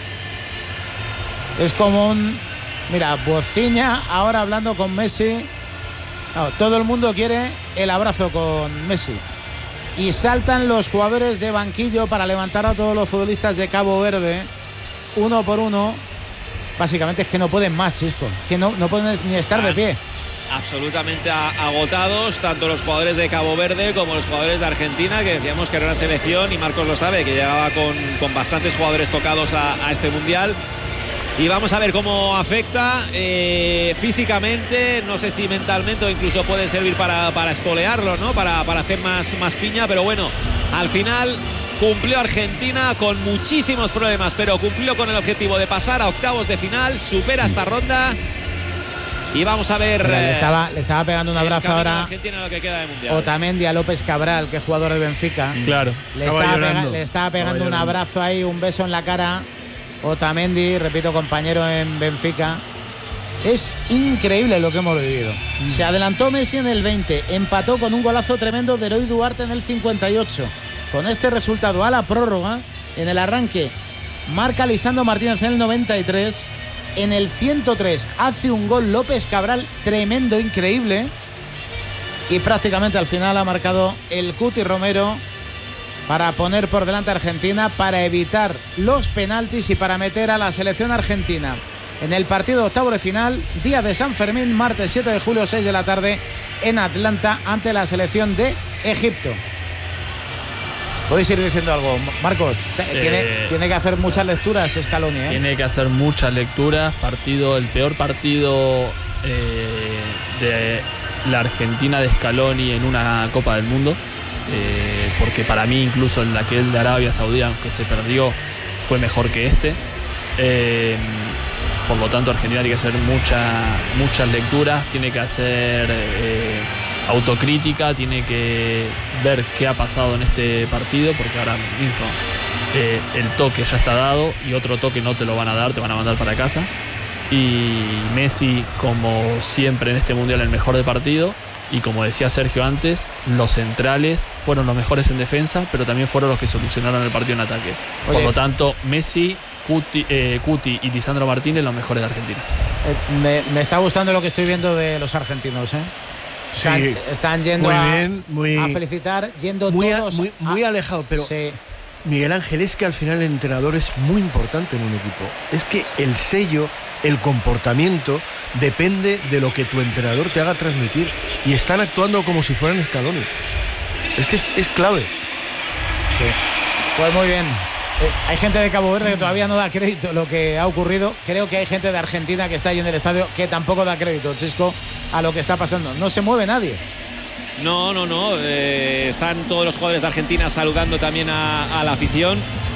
es como un... Mira, Bociña ahora hablando con Messi. Claro, todo el mundo quiere el abrazo con Messi. Y saltan los jugadores de banquillo para levantar a todos los futbolistas de Cabo Verde, uno por uno. Básicamente es que no pueden más, Chisco. Que no, no pueden ni estar de pie. Absolutamente agotados, tanto los jugadores de Cabo Verde como los jugadores de Argentina, que decíamos que era una selección, y Marcos lo sabe, que llegaba con, con bastantes jugadores tocados a, a este Mundial. Y vamos a ver cómo afecta eh, físicamente, no sé si mentalmente o incluso puede servir para, para espolearlo, ¿no? Para, para hacer más, más piña, pero bueno, al final Cumplió Argentina con muchísimos problemas, pero cumplió con el objetivo de pasar a octavos de final, supera esta ronda. Y vamos a ver. Mira, le, estaba, le estaba pegando un abrazo ahora lo que queda de mundial. Otamendi a López Cabral, que es jugador de Benfica. Claro. Le estaba, pega, le estaba pegando un abrazo ahí, un beso en la cara. Otamendi, repito, compañero en Benfica. Es increíble lo que hemos vivido. Mm. Se adelantó Messi en el veinte, empató con un golazo tremendo de Eloy Duarte en el cincuenta y ocho. Con este resultado a la prórroga, en el arranque marca Lisandro Martínez en el noventa y tres. En el ciento tres hace un gol López Cabral tremendo, increíble. Y prácticamente al final ha marcado el Cuti Romero para poner por delante a Argentina, para evitar los penaltis y para meter a la selección argentina en el partido de octavo de final, día de San Fermín, martes siete de julio, seis de la tarde, en Atlanta, ante la selección de Egipto. Podéis ir diciendo algo, Marcos. Tiene, eh, tiene que hacer muchas lecturas Scaloni, ¿eh? Tiene que hacer muchas lecturas. Partido, el peor partido eh, de la Argentina de Scaloni en una Copa del Mundo. Eh, porque para mí, incluso en aquel de Arabia Saudí, aunque se perdió, fue mejor que este. Eh, por lo tanto, Argentina tiene que hacer mucha, muchas lecturas, tiene que hacer eh, autocrítica, tiene que ver qué ha pasado en este partido, porque ahora mismo eh, el toque ya está dado y otro toque no te lo van a dar, te van a mandar para casa. Y Messi, como siempre en este mundial, el mejor de partido. Y como decía Sergio antes, los centrales fueron los mejores en defensa, pero también fueron los que solucionaron el partido en ataque. Oye, por lo tanto, Messi, Cuti, eh, Cuti y Lisandro Martínez, los mejores de Argentina. Eh, me, me está gustando lo que estoy viendo de los argentinos, ¿eh? Están, sí, están yendo muy a, bien, muy, a felicitar, yendo muy, todos. A, muy, muy a, alejado, pero sí. Miguel Ángel, es que al final el entrenador es muy importante en un equipo. Es que el sello, el comportamiento, depende de lo que tu entrenador te haga transmitir. Y están actuando como si fueran Scaloni. Es que es, es clave. Sí. Pues muy bien. Eh, hay gente de Cabo Verde que todavía no da crédito a lo que ha ocurrido. Creo que hay gente de Argentina que está ahí en el estadio que tampoco da crédito, Chisco, a lo que está pasando. No se mueve nadie. No, no, no. Eh, están todos los jugadores de Argentina saludando también a, a la afición.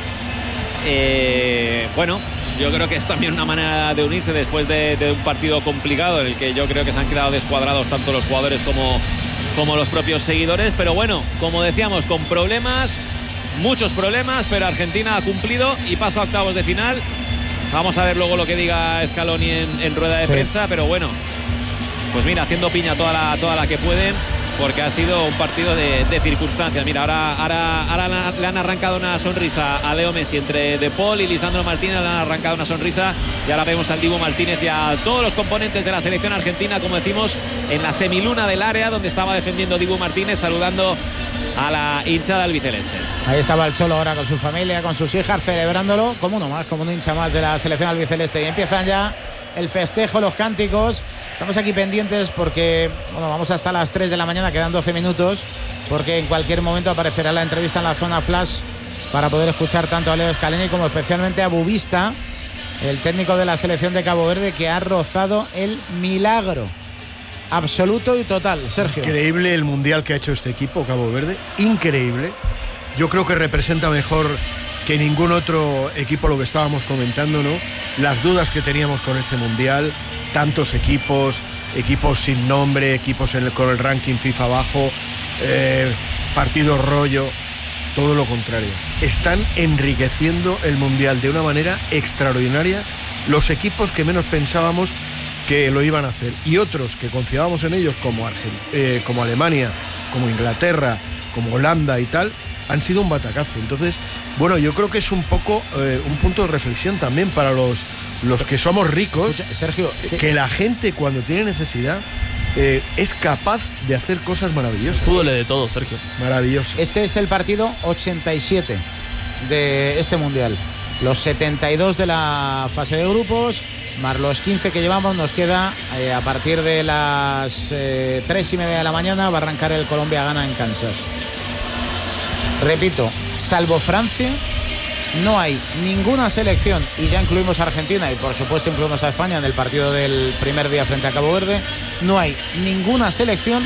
Eh, bueno, yo creo que es también una manera de unirse después de, de un partido complicado en el que yo creo que se han quedado descuadrados tanto los jugadores como, como los propios seguidores. Pero bueno, como decíamos, con problemas, muchos problemas, pero Argentina ha cumplido y pasa a octavos de final. Vamos a ver luego lo que diga Scaloni en, en rueda de sí. prensa, pero bueno, pues mira, haciendo piña toda la, toda la que pueden, porque ha sido un partido de, de circunstancias. Mira, ahora, ahora, ahora le han arrancado una sonrisa a Leo Messi. Entre De Paul y Lisandro Martínez le han arrancado una sonrisa. Y ahora vemos al Dibu Martínez y a todos los componentes de la selección argentina, como decimos, en la semiluna del área donde estaba defendiendo Dibu Martínez, saludando a la hinchada albiceleste. Ahí estaba el Cholo ahora con su familia, con sus hijas, celebrándolo como uno más, como un hincha más de la selección albiceleste. Y empiezan ya el festejo, los cánticos. Estamos aquí pendientes porque bueno, vamos hasta las tres de la mañana, quedan doce minutos, porque en cualquier momento aparecerá la entrevista en la zona flash para poder escuchar tanto a Leo Scaloni como especialmente a Bubista, el técnico de la selección de Cabo Verde, que ha rozado el milagro absoluto y total. Sergio. Increíble el mundial que ha hecho este equipo, Cabo Verde. Increíble. Yo creo que representa mejor que ningún otro equipo lo que estábamos comentando, ¿no? Las dudas que teníamos con este mundial, tantos equipos, equipos sin nombre, equipos en el, con el ranking FIFA bajo, eh, partidos rollo, todo lo contrario. Están enriqueciendo el mundial de una manera extraordinaria los equipos que menos pensábamos que lo iban a hacer y otros que confiábamos en ellos como, Argent- eh, como Alemania, como Inglaterra, como Holanda y tal, han sido un batacazo. Entonces, bueno, yo creo que es un poco eh, un punto de reflexión también para los, los que somos ricos. Escucha, Sergio, ¿qué? Que la gente cuando tiene necesidad eh, es capaz de hacer cosas maravillosas. El fútbol es de todo, Sergio. Maravilloso. Este es el partido ochenta y siete de este mundial. Los setenta y dos de la fase de grupos, más los quince que llevamos, nos queda eh, a partir de las eh, tres y media de la mañana va a arrancar el Colombia-Ghana en Kansas. Repito, salvo Francia, no hay ninguna selección, y ya incluimos a Argentina y por supuesto incluimos a España en el partido del primer día frente a Cabo Verde, no hay ninguna selección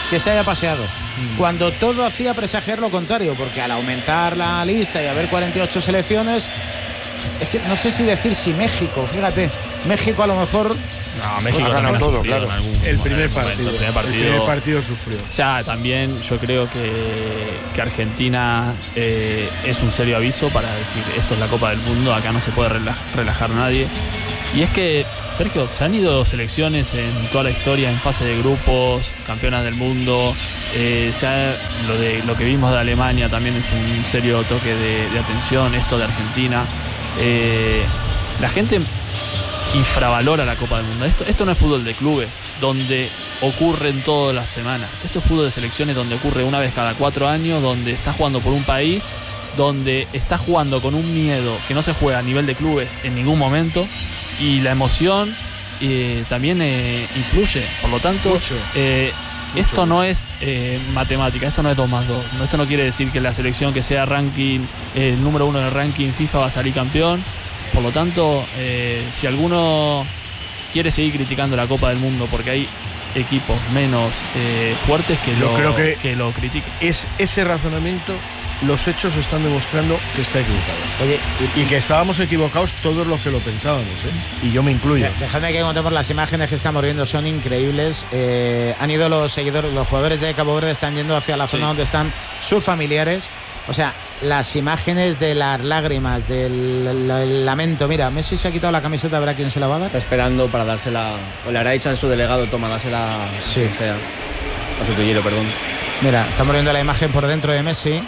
que se haya paseado. Mm. Cuando todo hacía presagiar lo contrario, porque al aumentar la lista y haber cuarenta y ocho selecciones, es que no sé si decir si México, fíjate, México a lo mejor... No, México ha ganado todo, claro. El primer partido, el primer partido, el primer partido sufrió. O sea, también yo creo que, que Argentina eh, es un serio aviso para decir, esto es la Copa del Mundo, acá no se puede relajar, relajar nadie. Y es que, Sergio, se han ido selecciones en toda la historia, en fase de grupos, campeonas del mundo. Eh, se ha, lo, de, lo que vimos de Alemania también es un serio toque de, de atención, esto de Argentina. Eh, la gente infravalora la Copa del Mundo. Esto, esto no es fútbol de clubes, donde ocurren todas las semanas. Esto es fútbol de selecciones, donde ocurre una vez cada cuatro años, donde estás jugando por un país, donde estás jugando con un miedo que no se juega a nivel de clubes en ningún momento, y la emoción eh, también eh, influye. Por lo tanto, mucho, eh, mucho, esto mucho. no es eh, matemática, esto no es dos más dos. Esto no quiere decir que la selección que sea ranking, el eh, número uno del ranking FIFA va a salir campeón. Por lo tanto, eh, si alguno quiere seguir criticando la Copa del Mundo porque hay equipos menos eh, fuertes, que Yo lo, creo que que lo critiquen. Es ese razonamiento, los hechos están demostrando que está equivocado. Oye, y, y que estábamos equivocados todos los que lo pensábamos, ¿eh? Y yo me incluyo. Dejadme que contemos las imágenes que estamos viendo, son increíbles. Eh, han ido los seguidores, los jugadores de Cabo Verde están yendo hacia la zona sí. donde están sus familiares. O sea, las imágenes de las lágrimas, del el, el lamento. Mira, Messi se ha quitado la camiseta, ¿habrá quién se la va a dar? Está esperando para dársela, o le hará dicho a su delegado, toma, dásela sí. que sea. A su tullero, perdón. Mira, estamos viendo la imagen por dentro de Messi.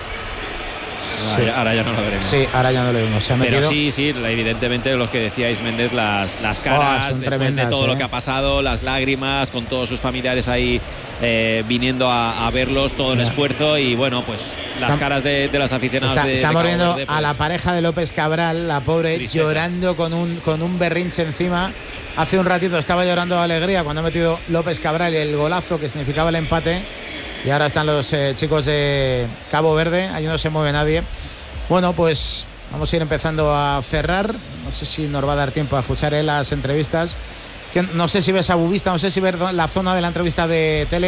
Sí. Ahora ya no lo veremos. Sí, ahora ya no lo vemos. Se ha Pero metido. sí, sí, evidentemente los que decíais, Méndez, las, las caras, oh, después de todo ¿eh? lo que ha pasado, las lágrimas, con todos sus familiares ahí eh, viniendo a, a verlos, todo el yeah. esfuerzo y bueno, pues las Estam caras de, de los aficionados. Está, de, estamos de viendo Verde, pues, a la pareja de López Cabral, la pobre, tristeza. llorando con un, con un berrinche encima. Hace un ratito estaba llorando de alegría cuando ha metido López Cabral el golazo que significaba el empate. Y ahora están los eh, chicos de Cabo Verde, allí no se mueve nadie. Bueno, pues vamos a ir empezando a cerrar. No sé si nos va a dar tiempo a escuchar eh, las entrevistas. Es que no sé si ves a Bubista, no sé si ves la zona de la entrevista de tele,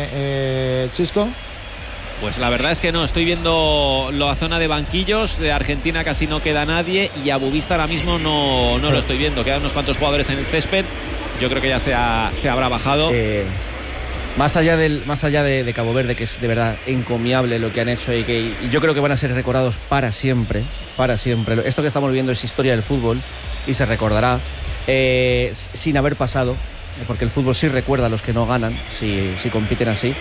eh, Chisco. Pues la verdad es que no, estoy viendo la zona de banquillos, de Argentina casi no queda nadie y a Bubista ahora mismo no, no lo estoy viendo. Quedan unos cuantos jugadores en el césped, yo creo que ya se, ha, se habrá bajado. Eh... Más allá, del, más allá de, de Cabo Verde, que es de verdad encomiable lo que han hecho y que y yo creo que van a ser recordados para siempre, para siempre. Esto que estamos viendo es historia del fútbol y se recordará eh, sin haber pasado, porque el fútbol sí recuerda a los que no ganan, si, si compiten así.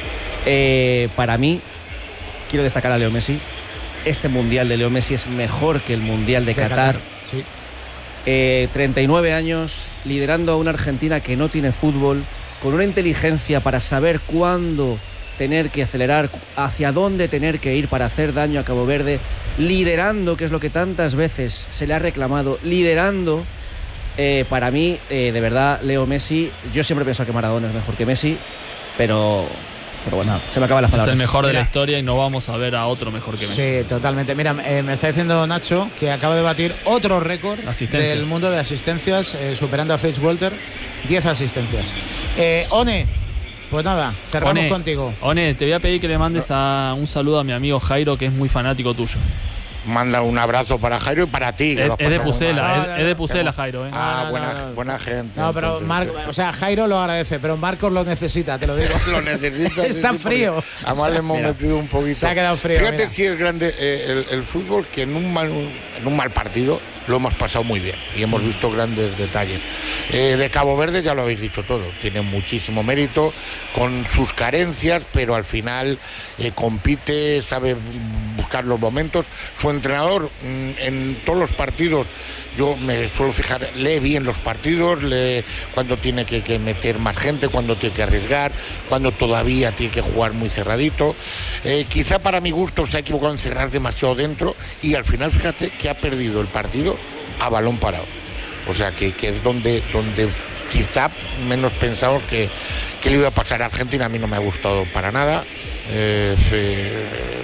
Eh, para mí, quiero destacar a Leo Messi. Este Mundial de Leo Messi es mejor que el Mundial de, de Qatar. Qatar. Sí. Eh, treinta y nueve años, liderando a una Argentina que no tiene fútbol, con una inteligencia para saber cuándo tener que acelerar, hacia dónde tener que ir para hacer daño a Cabo Verde, liderando, que es lo que tantas veces se le ha reclamado, liderando. Eh, para mí, eh, de verdad, Leo Messi, yo siempre he pensado que Maradona es mejor que Messi, pero, pero bueno, se me acaban las palabras. Es el mejor de Mira, la historia y no vamos a ver a otro mejor que Messi. Sí, totalmente. Mira, eh, me está diciendo Nacho que acaba de batir otro récord del mundo de asistencias, eh, superando a Fritz Walter, diez asistencias. Eh, One, pues nada, cerramos One, contigo. One, te voy a pedir que le mandes a un saludo a mi amigo Jairo, que es muy fanático tuyo. Manda un abrazo para Jairo y para ti. Es, es de Pucela, no, es, no, es de no, Pucela, no. Jairo. ¿eh? Ah, No, no, buena, no, no. buena gente. No, pero entonces, Mar o sea, Jairo lo agradece, pero Marcos lo necesita, te lo digo. lo necesita. Está sí, frío. Además o sea, le hemos mira, metido un poquito. Se ha quedado frío. Fíjate mira. si es grande eh, el, el fútbol, que en un, mal, en un mal partido lo hemos pasado muy bien y hemos visto grandes detalles. Eh, de Cabo Verde ya lo habéis dicho todo, tiene muchísimo mérito, con sus carencias, pero al final eh, compite, sabe buscar los momentos. Su entrenador mm, en todos los partidos, yo me suelo fijar, lee bien los partidos, lee cuando tiene que, que meter más gente, cuando tiene que arriesgar, cuando todavía tiene que jugar muy cerradito. Eh, quizá para mi gusto se ha equivocado en cerrar demasiado dentro y al final fíjate que ha perdido el partido a balón parado. O sea que, que es donde, donde quizá menos pensamos que, que le iba a pasar a Argentina. A mí no me ha gustado para nada. Eh, eh,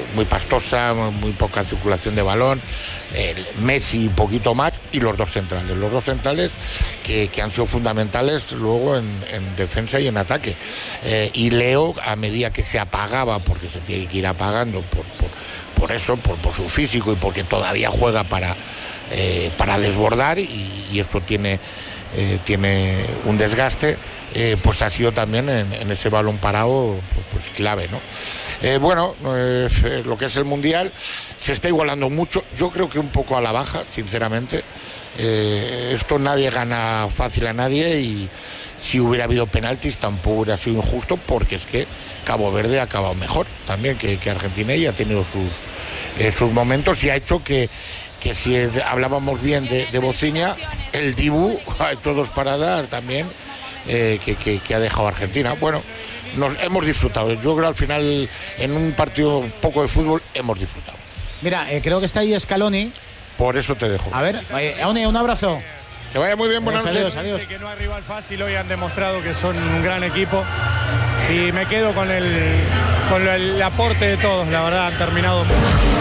muy pastosa, muy poca circulación de balón. El Messi un poquito más y los dos centrales. Los dos centrales que, que han sido fundamentales luego en, en defensa y en ataque. Eh, y Leo, a medida que se apagaba, porque se tiene que ir apagando por, por, por eso, por, por su físico y porque todavía juega para, eh, para desbordar y, y esto tiene... Eh, tiene un desgaste, eh, pues ha sido también en, en ese balón parado pues clave, ¿no? Eh, bueno, eh, lo que es el Mundial se está igualando mucho, yo creo que un poco a la baja, sinceramente. Eh, esto nadie gana fácil a nadie y si hubiera habido penaltis tampoco hubiera sido injusto, porque es que Cabo Verde ha acabado mejor también que, que Argentina y ha tenido sus, eh, sus momentos y ha hecho que que si hablábamos bien de, de Bociña, el Dibu ha hecho dos paradas también eh, que, que, que ha dejado Argentina. Bueno, nos hemos disfrutado. Yo creo al final, en un partido poco de fútbol, hemos disfrutado. Mira, eh, creo que está ahí Scaloni. Por eso te dejo. A ver, eh, Aune, un abrazo. Que vaya muy bien, buenas noches. Adiós, adiós. Que no hay rival fácil, hoy han demostrado que son un gran equipo y me quedo con el, con el aporte de todos, la verdad, han terminado muy...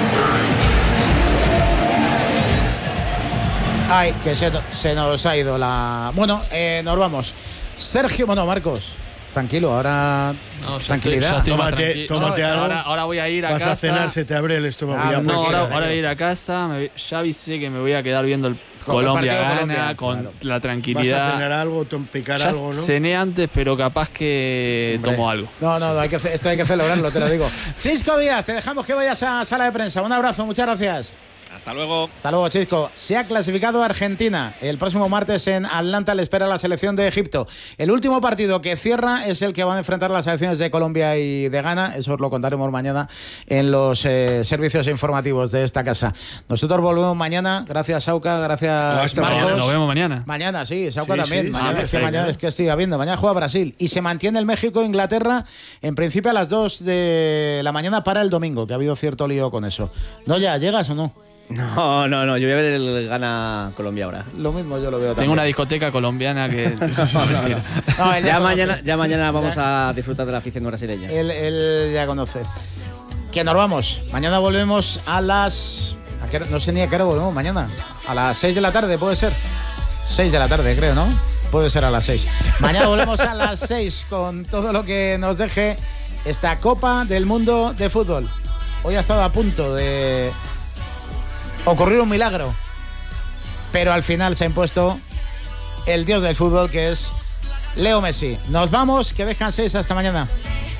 Ay, que se, se nos ha ido la... Bueno, eh, nos vamos. Sergio, bueno, Marcos, tranquilo, ahora No, ya tranquilidad. estoy- ya estoy más Tómate, tranqui- tómate No, algo. ahora, ahora voy a ir a Vas casa. a cenar, se te abre el estómago. Ah, ya, no, No, pues, ahora, tranquilo. ahora voy a ir a casa. me- ya avisé que me voy a quedar viendo el Con el Colombia partido de gana, Colombia, con claro. la Vas a tranquilidad. cenar algo, tom- picar Ya algo, ¿no? cené antes, pero capaz que Hombre. tomo algo. No, no, no, hay que, ce- esto hay que celebrarlo, te lo digo. Chisco Díaz, te dejamos que vayas a sala de prensa. Un abrazo, muchas gracias. Hasta luego. Hasta luego, Chisco. Se ha clasificado Argentina. El próximo martes en Atlanta le espera la selección de Egipto. El último partido que cierra es el que van a enfrentar las selecciones de Colombia y de Ghana. Eso os lo contaremos mañana en los eh, servicios informativos de esta casa. Nosotros volvemos mañana. Gracias, Sauca. Gracias, Hasta Marcos. Mañana, nos vemos mañana. Mañana, sí, Sauca Sí, también. sí, mañana, ah, es que perfecto. mañana es que estoy viendo. Mañana juega Brasil. Y se mantiene el México-Inglaterra en principio a las dos de la mañana para el domingo, que ha habido cierto lío con eso. ¿No ya llegas o no? No, no, no, yo voy a ver el Gana Colombia ahora. Lo mismo yo lo veo también. Tengo una discoteca colombiana que. No, él ya Ya conoce. mañana, ya mañana vamos Ya- a disfrutar de la afición brasileña. Él, él ya conoce. Que nos vamos. Mañana volvemos a las... ¿a qué hora? No sé ni a qué hora volvemos mañana. A las seis de la tarde, puede ser. seis de la tarde, creo, ¿no? Puede ser a las seis. Mañana volvemos a las seis con todo lo que nos deje esta Copa del Mundo de Fútbol. Hoy ha estado a punto de ocurrir un milagro, pero al final se ha impuesto el dios del fútbol, que es Leo Messi. Nos vamos, que descanséis hasta mañana.